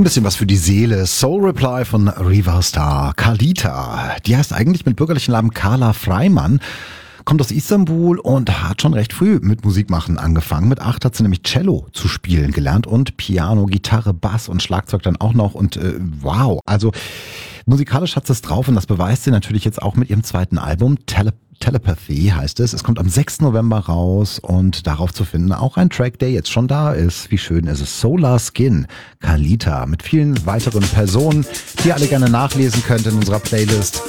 Ein bisschen was für die Seele. Soul Reply von Riva Starr. Kalita, die heißt eigentlich mit bürgerlichen Namen Carla Freimann, kommt aus Istanbul und hat schon recht früh mit Musikmachen angefangen. Mit 8 hat sie nämlich Cello zu spielen gelernt und Piano, Gitarre, Bass und Schlagzeug dann auch noch. Und wow, also musikalisch hat sie es drauf und das beweist sie natürlich jetzt auch mit ihrem zweiten Album. Telepathy heißt es. Es kommt am 6. November raus und darauf zu finden auch ein Track, der jetzt schon da ist. Wie schön ist es. Solar Skin, Kalita, mit vielen weiteren Personen, die ihr alle gerne nachlesen könnt in unserer Playlist.